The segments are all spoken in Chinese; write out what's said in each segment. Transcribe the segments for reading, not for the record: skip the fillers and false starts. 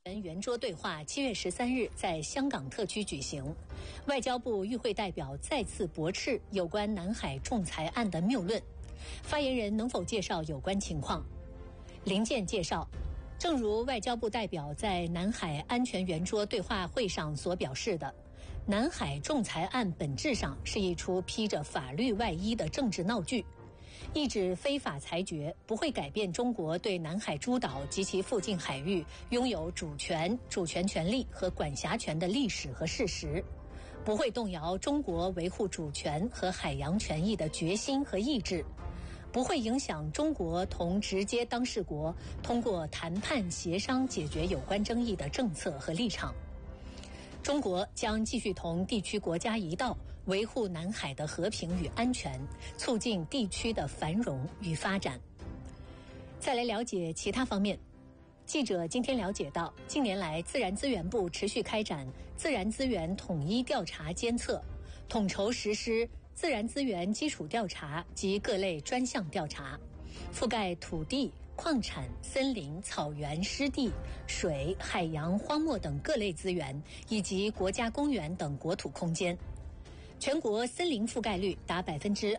圆桌对话7月13日在香港特区举行，外交部与会代表再次驳斥有关南海仲裁案的谬论。发言人能否介绍有关情况？林健介绍，正如外交部代表在南海安全圆桌对话会上所表示的，南海仲裁案本质上是一出披着法律外衣的政治闹剧。一纸非法裁决不会改变中国对南海诸岛及其附近海域拥有主权权利和管辖权的历史和事实，不会动摇中国维护主权和海洋权益的决心和意志，不会影响中国同直接当事国通过谈判协商解决有关争议的政策和立场。中国将继续同地区国家一道维护南海的和平与安全，促进地区的繁荣与发展。再来了解其他方面。记者今天了解到，近年来自然资源部持续开展自然资源统一调查监测，统筹实施自然资源基础调查及各类专项调查，覆盖土地、矿产、森林、草原、湿地、水、海洋、荒漠等各类资源，以及国家公园等国土空间。全国森林覆盖率达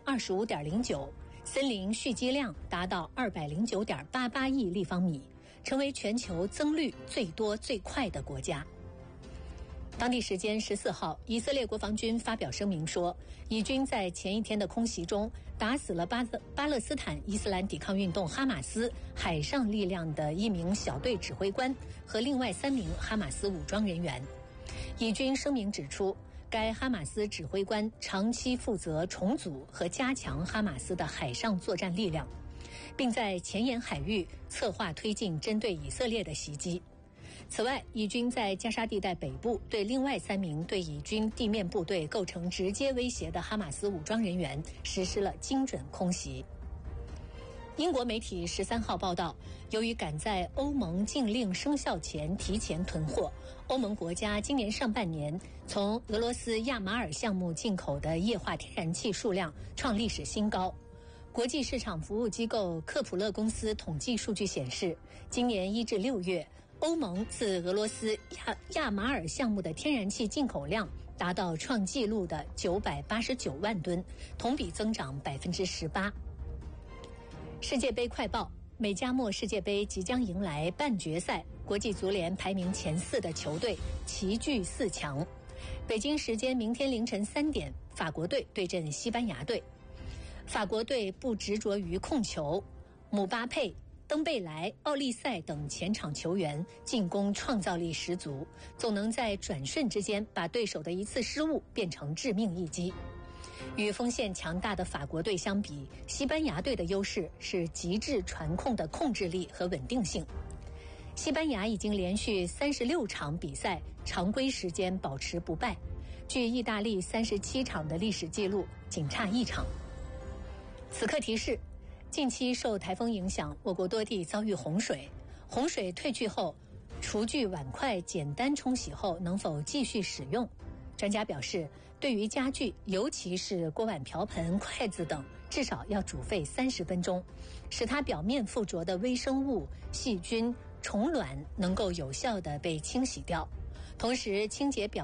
25.09%， 森林蓄积量达到 209.88 亿立方米，成为全球增绿最多最快的国家。当地时间14号，以色列国防军发表声明说，以军在前一天的空袭中打死了巴勒斯坦伊斯兰抵抗运动哈马斯海上力量的一名小队指挥官和另外3名哈马斯武装人员。以军声明指出，该哈马斯指挥官长期负责重组和加强哈马斯的海上作战力量，并在前沿海域策划推进针对以色列的袭击。此外，以军在加沙地带北部对另外3名对以军地面部队构成直接威胁的哈马斯武装人员实施了精准空袭。英国媒体13号报道，由于赶在欧盟禁令生效前提前囤货，欧盟国家今年上半年从俄罗斯亚马尔项目进口的液化天然气数量创历史新高。国际市场服务机构科普勒公司统计数据显示，今年1至6月，欧盟自俄罗斯亚马尔项目的天然气进口量达到创纪录的989万吨，同比增长 18%。世界杯快报：美加墨世界杯即将迎来半决赛，国际足联排名前4的球队齐聚4强。北京时间明天凌晨3点，法国队对阵西班牙队。法国队不执着于控球，姆巴佩、登贝莱、奥利塞等前场球员进攻创造力十足，总能在转瞬之间把对手的一次失误变成致命一击。与锋线强大的法国队相比，西班牙队的优势是极致传控的控制力和稳定性。西班牙已经连续36场比赛常规时间保持不败，距意大利37场的历史记录仅差1场。此刻提示：近期受台风影响，我国多地遭遇洪水。洪水退去后，厨具碗筷简单冲洗后能否继续使用？专家表示，对于家具，尤其是锅碗瓢盆、筷子等，至少要煮沸30分钟，使它表面附着的微生物、细菌、虫卵能够有效地被清洗掉。同时，清洁表